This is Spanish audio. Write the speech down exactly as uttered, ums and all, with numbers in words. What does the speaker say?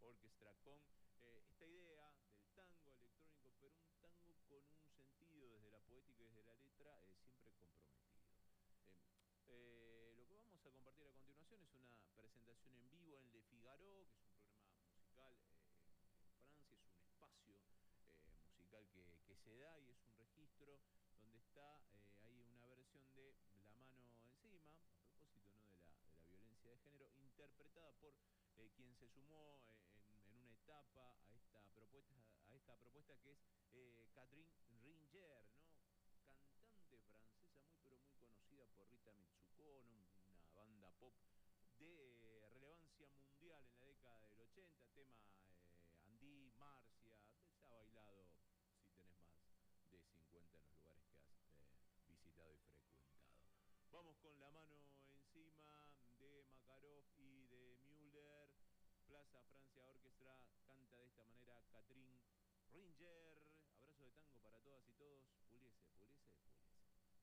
Orchestra con eh, esta idea del tango electrónico, pero un tango con un sentido desde la poética y desde la letra eh, siempre comprometido. Eh, eh, lo que vamos a compartir a continuación es una presentación en vivo en Le Figaro, que es un programa musical eh, en, en Francia, es un espacio eh, musical que, que se da y es un registro donde está eh, ahí una versión de La mano encima, a propósito, ¿no?, de la, de la violencia de género, interpretada por eh, quien se sumó en, en una etapa a esta propuesta, a esta propuesta que es eh, Catherine Ringer, ¿no?, cantante francesa muy pero muy conocida por Rita Mitsuko, ¿no?, una banda pop de relevancia mundial en la década del ochenta, tema eh, Andy, Marcia, se ha bailado si tenés más de cincuenta en los lugares que has eh, visitado y frecuentado. Vamos con La mano encima de Makarov y de Müller. Plaza Francia Orchestra canta de esta manera Catherine Ringer.